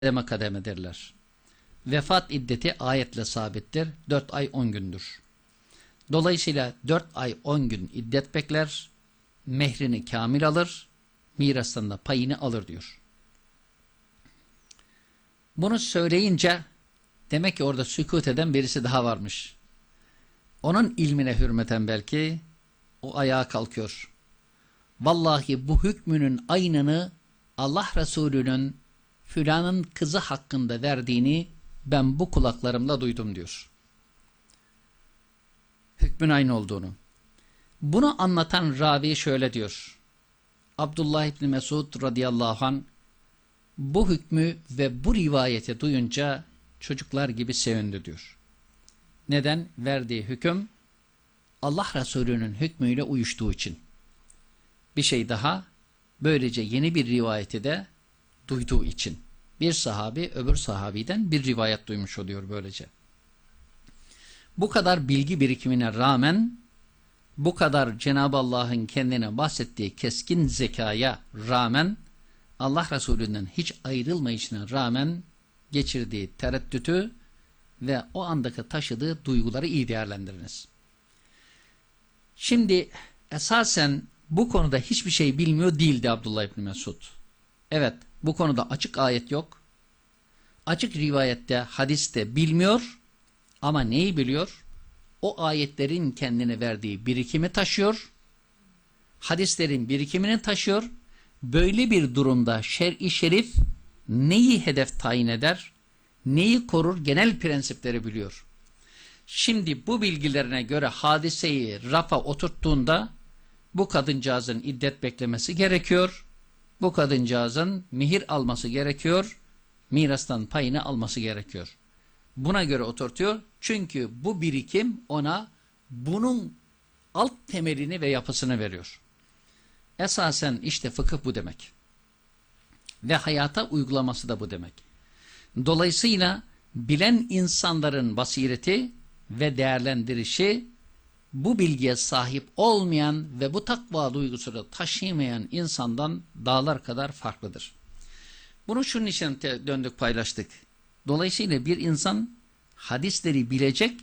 kademe kademedirler. Vefat iddeti ayetle sabittir. 4 ay 10 gündür. Dolayısıyla 4 ay 10 gün iddet bekler, mehrini kamil alır, mirastan da payını alır diyor. Bunu söyleyince demek ki orada sükût eden birisi daha varmış. Onun ilmine hürmeten belki o ayağa kalkıyor. Vallahi bu hükmünün aynını Allah Resulü'nün filanın kızı hakkında verdiğini ben bu kulaklarımla duydum diyor. Hükmün aynı olduğunu. Bunu anlatan ravi şöyle diyor. Abdullah İbni Mesud radıyallahu anh bu hükmü ve bu rivayeti duyunca çocuklar gibi sevindi diyor. Neden? Verdiği hüküm Allah Resulü'nün hükmüyle uyuştuğu için. Bir şey daha, böylece yeni bir rivayeti de duyduğu için. Bir sahabi öbür sahabiden bir rivayet duymuş oluyor böylece. Bu kadar bilgi birikimine rağmen, bu kadar Cenab-ı Allah'ın kendine bahsettiği keskin zekaya rağmen, Allah Resulü'nden hiç ayrılmayışına rağmen geçirdiği tereddütü ve o andaki taşıdığı duyguları iyi değerlendiriniz. Şimdi esasen bu konuda hiçbir şey bilmiyor değildi Abdullah İbni Mesud. Evet, bu konuda açık ayet yok. Açık rivayette, hadiste bilmiyor ama neyi biliyor? O ayetlerin kendine verdiği birikimi taşıyor. Hadislerin birikimini taşıyor. Böyle bir durumda şer'i şerif neyi hedef tayin eder? Neyi korur? Genel prensipleri biliyor. Şimdi bu bilgilerine göre hadiseyi rafa oturttuğunda bu kadıncağızın iddet beklemesi gerekiyor. Bu kadıncağızın mihir alması gerekiyor. Mirastan payını alması gerekiyor. Buna göre oturtuyor. Çünkü bu birikim ona bunun alt temelini ve yapısını veriyor. Esasen işte fıkıh bu demek. Ve hayata uygulaması da bu demek. Dolayısıyla bilen insanların basireti ve değerlendirişi bu bilgiye sahip olmayan ve bu takva duygusunu taşıyamayan insandan dağlar kadar farklıdır. Bunu şunun için döndük paylaştık. Dolayısıyla bir insan hadisleri bilecek,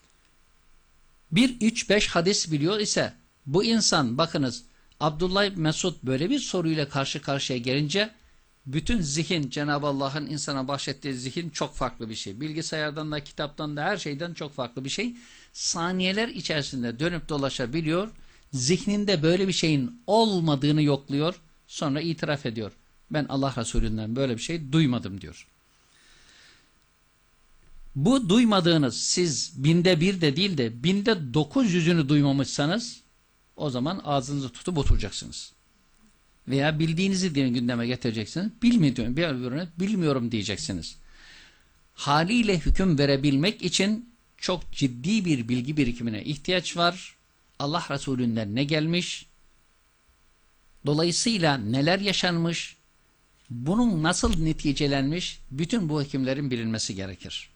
1-3-5 hadis biliyor ise bu insan bakınız Abdullah Mesud böyle bir soruyla karşı karşıya gelince bütün zihin Cenab-ı Allah'ın insana bahşettiği zihin çok farklı bir şey. Bilgisayardan da kitaptan da her şeyden çok farklı bir şey. Saniyeler içerisinde dönüp dolaşabiliyor. Zihninde böyle bir şeyin olmadığını yokluyor. Sonra itiraf ediyor. Ben Allah Resulü'nden böyle bir şey duymadım diyor. Bu duymadığınız siz 1/1000 de değil de 900'ünü duymamışsanız o zaman ağzınızı tutup oturacaksınız. Veya bildiğinizi gündeme getireceksiniz. Bilmiyorum diyeceksiniz. Haliyle hüküm verebilmek için çok ciddi bir bilgi birikimine ihtiyaç var. Allah Resulü'nden ne gelmiş? Dolayısıyla neler yaşanmış? Bunun nasıl neticelenmiş? Bütün bu hükümlerin bilinmesi gerekir.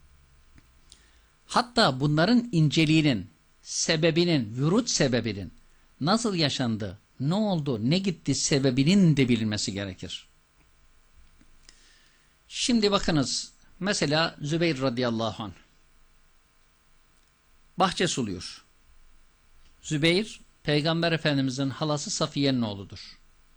Hatta bunların inceliğinin, sebebinin, vürut sebebinin nasıl yaşandığı, ne oldu, ne gitti sebebinin de bilinmesi gerekir. Şimdi bakınız, mesela Zübeyir radıyallahu anh bahçe suluyor. Zübeyir, Peygamber Efendimizin halası Safiye'nin oğludur.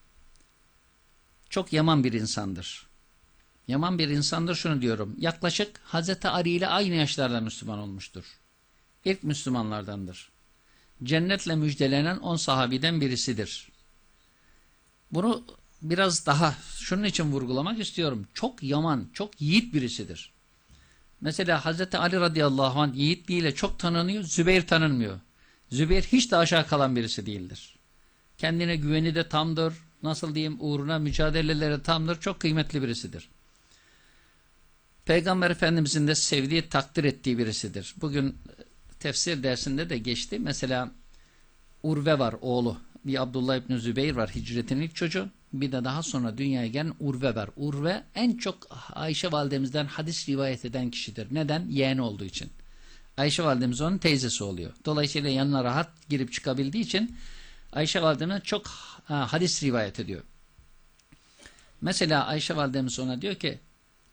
Çok yaman bir insandır. Yaman bir insandır şunu diyorum, yaklaşık Hazreti Ali ile aynı yaşlarda Müslüman olmuştur. İlk Müslümanlardandır. Cennetle müjdelenen 10 sahabiden birisidir. Bunu biraz daha şunun için vurgulamak istiyorum. Çok yaman, çok yiğit birisidir. Mesela Hazreti Ali radıyallahu anh yiğitliğiyle çok tanınıyor, Zübeyir tanınmıyor. Zübeyir hiç de aşağı kalan birisi değildir. Kendine güveni de tamdır, nasıl diyeyim uğruna mücadeleleri tamdır, çok kıymetli birisidir. Peygamber Efendimizin de sevdiği, takdir ettiği birisidir. Bugün tefsir dersinde de geçti. Mesela Urve var oğlu. Bir Abdullah İbni Zübeyir var hicretin ilk çocuğu. Bir de daha sonra dünyaya gelen Urve var. Urve en çok Ayşe validemizden hadis rivayet eden kişidir. Neden? Yeğeni olduğu için. Ayşe validemiz onun teyzesi oluyor. Dolayısıyla yanına rahat girip çıkabildiği için Ayşe validemiz çok hadis rivayet ediyor. Mesela Ayşe validemiz ona diyor ki